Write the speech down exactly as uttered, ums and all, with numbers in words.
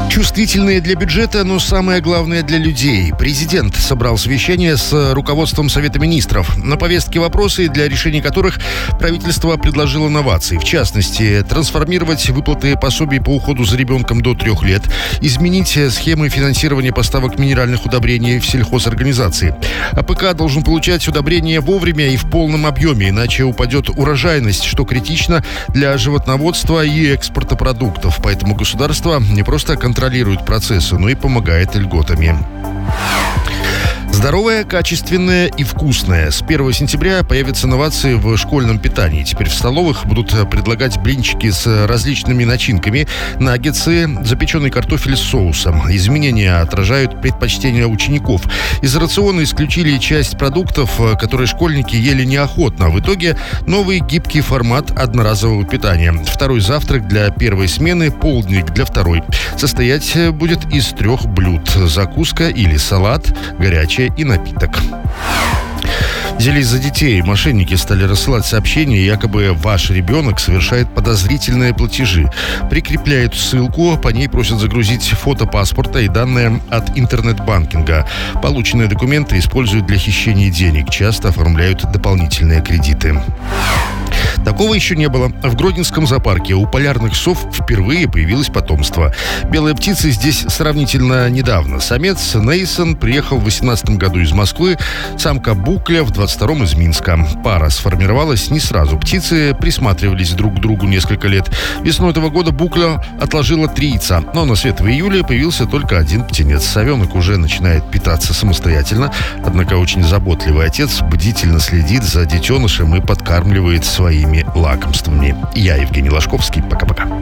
Чувствительные для бюджета, но самое главное для людей. Президент собрал совещание с руководством Совета министров. На повестке вопросы, для решения которых правительство предложило новации. В частности, трансформировать выплаты пособий по уходу за ребенком до трех лет, изменить схемы финансирования поставок минеральных удобрений в сельхозорганизации. АПК должен получать удобрения вовремя и в полном объеме, иначе упадет урожайность, что критично для животноводства и экспорта продуктов. Поэтому государство не просто контролирует процессы, но и помогает льготами. Здоровое, качественное и вкусное. С первого сентября появятся новации в школьном питании. Теперь в столовых будут предлагать блинчики с различными начинками, наггетсы, запеченный картофель с соусом. Изменения отражают предпочтения учеников. Из рациона исключили часть продуктов, которые школьники ели неохотно. В итоге новый гибкий формат одноразового питания. Второй завтрак для первой смены, полдник для второй. Состоять будет из трех блюд: закуска или салат, горячее и напиток. Взялись за детей. Мошенники стали рассылать сообщения, якобы ваш ребенок совершает подозрительные платежи. Прикрепляют ссылку, по ней просят загрузить фото паспорта и данные от интернет-банкинга. Полученные документы используют для хищения денег, часто оформляют дополнительные кредиты. Такого еще не было. В Гродненском зоопарке у полярных сов впервые появилось потомство. Белые птицы здесь сравнительно недавно. Самец Нейсон приехал в восемнадцатом году из Москвы, самка Букля в двадцать втором из Минска. Пара сформировалась не сразу. Птицы присматривались друг к другу несколько лет. Весной этого года Букля отложила три яйца, но на свет в июле появился только один птенец. Совенок уже начинает питаться самостоятельно, однако очень заботливый отец бдительно следит за детенышем и подкармливает своими лакомствами. Я Евгений Ложковский. Пока-пока.